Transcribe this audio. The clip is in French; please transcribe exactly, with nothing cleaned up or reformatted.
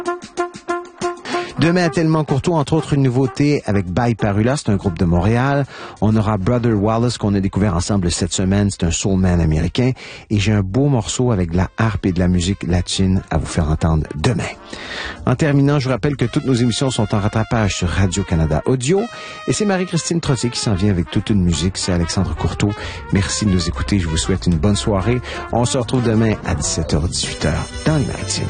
Demain à Tellement Courtois, entre autres, une nouveauté avec By Parula, c'est un groupe de Montréal. On aura Brother Wallace qu'on a découvert ensemble cette semaine, c'est un soulman américain. Et j'ai un beau morceau avec de la harpe et de la musique latine à vous faire entendre demain. En terminant, je vous rappelle que toutes nos émissions sont en rattrapage sur Radio-Canada Audio. Et c'est Marie-Christine Trottier qui s'en vient avec toute une musique. C'est Alexandre Courteau. Merci de nous écouter. Je vous souhaite une bonne soirée. On se retrouve demain à dix-sept heures dix-huit heures dans les maritimes.